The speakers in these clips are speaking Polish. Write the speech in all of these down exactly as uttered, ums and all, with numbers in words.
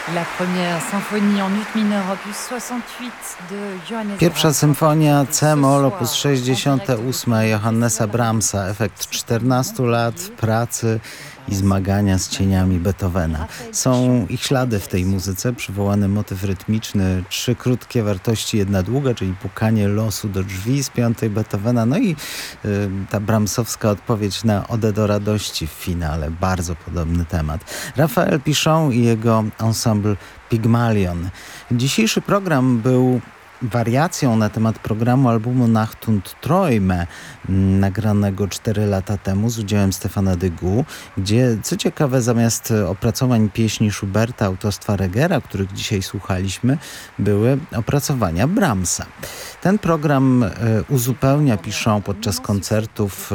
La première symphonie en ut mineur opus soixante-huit de Johannes Pierwsza Brahms. symfonia C-moll op. sześćdziesiąte ósme Johannesa Brahmsa, efekt czternastu lat pracy i zmagania z cieniami Beethovena. Są ich ślady w tej muzyce, przywołany motyw rytmiczny, trzy krótkie wartości, jedna długa, czyli pukanie losu do drzwi z piątej Beethovena, no i y, ta brahmsowska odpowiedź na Odę do radości w finale, bardzo podobny temat. Raphael Pichon i jego ensemble Pygmalion. Dzisiejszy program był wariacją na temat programu albumu Nacht und Träume, nagranego cztery lata temu z udziałem Stefana Dygu, gdzie co ciekawe zamiast opracowań pieśni Schuberta autorstwa Regera, których dzisiaj słuchaliśmy, były opracowania Brahmsa. Ten program e, uzupełnia Pichon podczas koncertów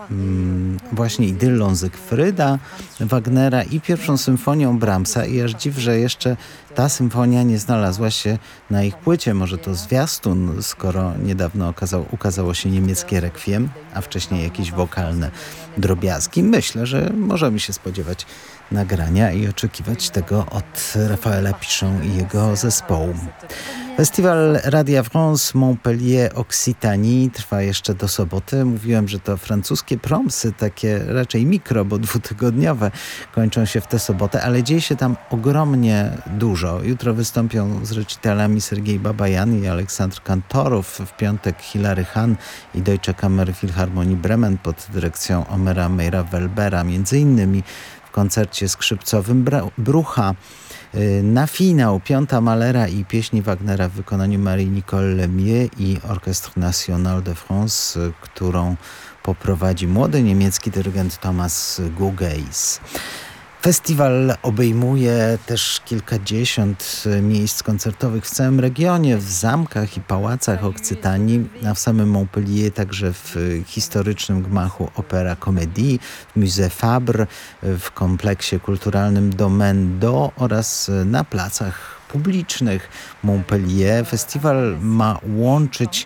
e, właśnie idyllą Zygfryda, Wagnera i pierwszą symfonią Brahmsa i aż dziw, że jeszcze ta symfonia nie znalazła się na ich płycie. Może to zwiastun, skoro niedawno okazał, ukazało się niemieckie rekwiem, a wcześniej jakieś wokalne drobiazgi. Myślę, że możemy się spodziewać nagrania i oczekiwać tego od Raphaela Pichon i jego zespołu. Festiwal Radia France Montpellier Occitanie trwa jeszcze do soboty. Mówiłem, że to francuskie promsy, takie raczej mikro, bo dwutygodniowe, kończą się w tę sobotę, ale dzieje się tam ogromnie dużo. Jutro wystąpią z recitalami Sergiej Babajan i Aleksandr Kantorow, w piątek Hilary Hahn i Deutsche Kammerphilharmonie Bremen pod dyrekcją Omera Meira-Welbera, między innymi w koncercie skrzypcowym Brucha. Na finał Piąta Mahlera i pieśni Wagnera w wykonaniu Marie-Nicole Lemieux i Orchestre National de France, którą poprowadzi młody niemiecki dyrygent Thomas Gugeis. Festiwal obejmuje też kilkadziesiąt miejsc koncertowych w całym regionie, w zamkach i pałacach Okcytanii, a w samym Montpellier także w historycznym gmachu Opéra Comédie, w Musée Fabre, w kompleksie kulturalnym Domaine d'Eau oraz na placach publicznych Montpellier. Festiwal ma łączyć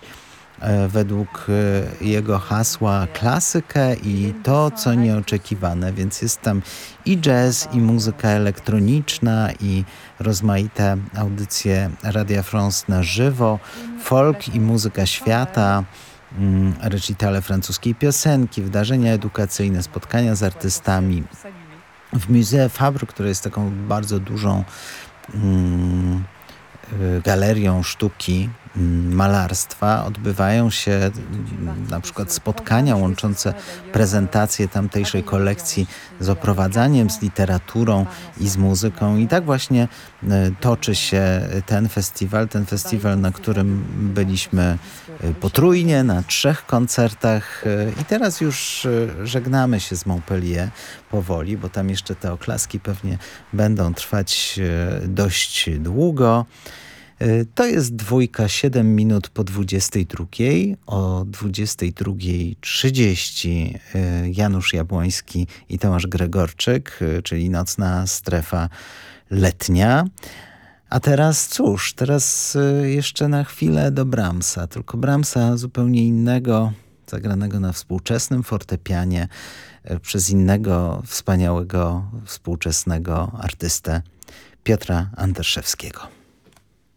według jego hasła klasykę i to, co nieoczekiwane, więc jest tam i jazz, i muzyka elektroniczna, i rozmaite audycje Radia France na żywo, folk i muzyka świata, recitale francuskiej piosenki, wydarzenia edukacyjne, spotkania z artystami. W Musée Fabre, które jest taką bardzo dużą mm, galerią sztuki, malarstwa, odbywają się na przykład spotkania łączące prezentację tamtejszej kolekcji z oprowadzaniem, z literaturą i z muzyką. I tak właśnie toczy się ten festiwal, ten festiwal, na którym byliśmy potrójnie, na trzech koncertach i teraz już żegnamy się z Montpellier powoli, bo tam jeszcze te oklaski pewnie będą trwać dość długo. To jest dwójka, siedem minut po dwudziestej drugiej. O dwudziestej drugiej trzydzieści Janusz Jabłoński i Tomasz Gregorczyk, czyli Nocna Strefa Letnia. A teraz cóż, teraz jeszcze na chwilę do Brahmsa, tylko Brahmsa zupełnie innego, zagranego na współczesnym fortepianie przez innego wspaniałego współczesnego artystę, Piotra Anderszewskiego.